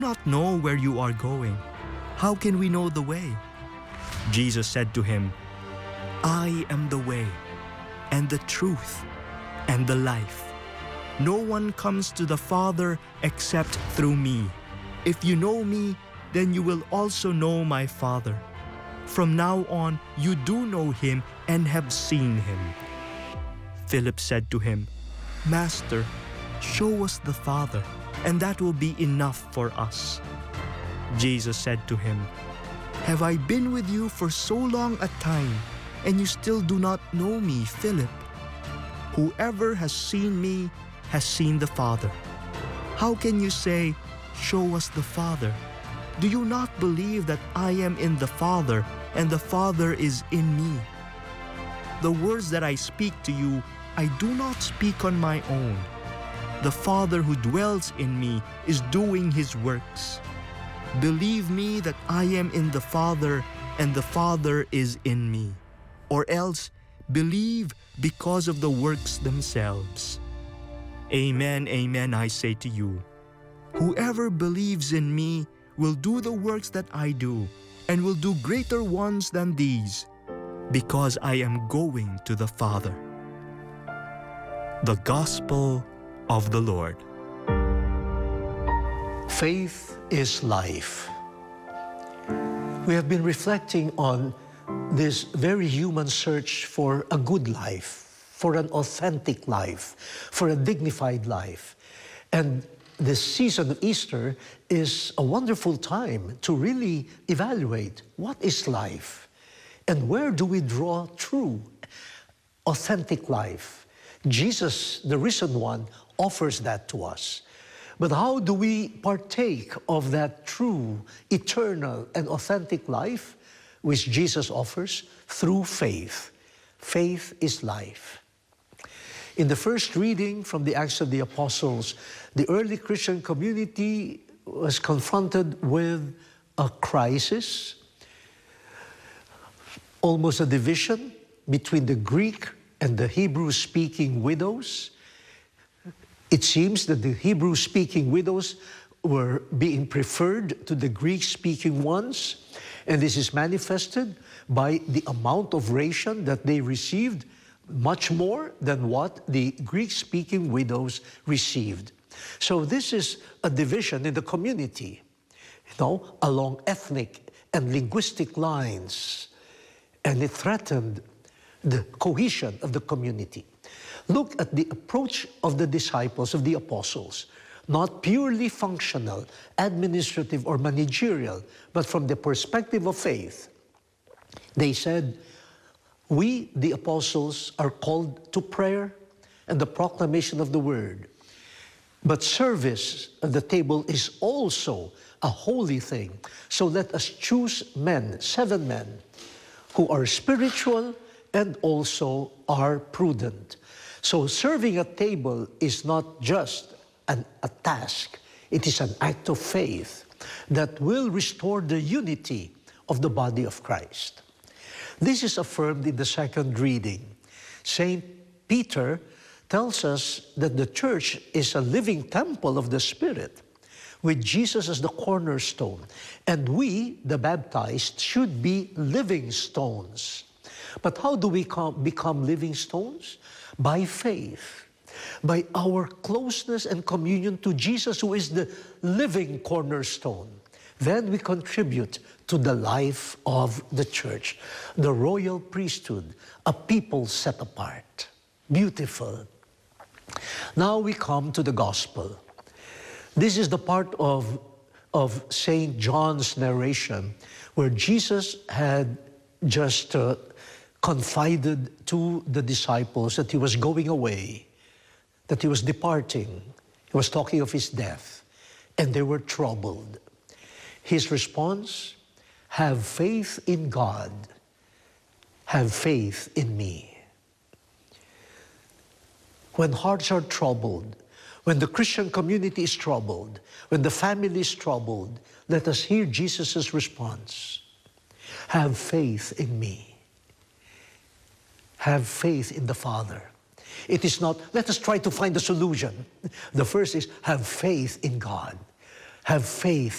not know where you are going. How can we know the way?" Jesus said to him, "I am the way, and the truth, and the life. No one comes to the Father except through me. If you know me, then you will also know my Father. From now on, you do know him and have seen him." Philip said to him, "Master, show us the Father, and that will be enough for us." Jesus said to him, "Have I been with you for so long a time, and you still do not know me, Philip? Whoever has seen me has seen the Father. How can you say, 'Show us the Father'? Do you not believe that I am in the Father, and the Father is in me? The words that I speak to you, I do not speak on my own. The Father who dwells in me is doing his works. Believe me that I am in the Father, and the Father is in me. Or else, believe because of the works themselves. Amen, amen, I say to you, whoever believes in me will do the works that I do, and will do greater ones than these, because I am going to the Father." The Gospel of the Lord. Faith is life. We have been reflecting on this very human search for a good life, for an authentic life, for a dignified life. And this season of Easter is a wonderful time to really evaluate what is life and where do we draw true, authentic life. Jesus, the risen one, offers that to us. But how do we partake of that true, eternal, and authentic life which Jesus offers? Through faith. Faith is life. In the first reading from the Acts of the Apostles, the early Christian community was confronted with a crisis, almost a division between the Greek and the Hebrew-speaking widows. It seems that the Hebrew-speaking widows were being preferred to the Greek-speaking ones, and this is manifested by the amount of ration that they received, much more than what the Greek-speaking widows received. So this is a division in the community, along ethnic and linguistic lines, and it threatened the cohesion of the community. Look at the approach of the disciples, of the apostles, not purely functional, administrative, or managerial, but from the perspective of faith. They said, "We, the apostles, are called to prayer and the proclamation of the word. But service at the table is also a holy thing. So let us choose men, 7 men, who are spiritual and also are prudent." So serving at table is not just a task, it is an act of faith that will restore the unity of the body of Christ. This is affirmed in the second reading. St. Peter tells us that the church is a living temple of the Spirit, with Jesus as the cornerstone, and we, the baptized, should be living stones. But how do we become living stones? By faith, by our closeness and communion to Jesus, who is the living cornerstone. Then we contribute to the life of the church, the royal priesthood, a people set apart. Beautiful. Now we come to the gospel. This is the part of St. John's narration where Jesus had just confided to the disciples that he was going away, that he was departing. He was talking of his death, and they were troubled. His response, "Have faith in God, have faith in me." When hearts are troubled, when the Christian community is troubled, when the family is troubled, let us hear Jesus' response. Have faith in me. Have faith in the Father. It is not, let us try to find a solution. The first is, have faith in God. Have faith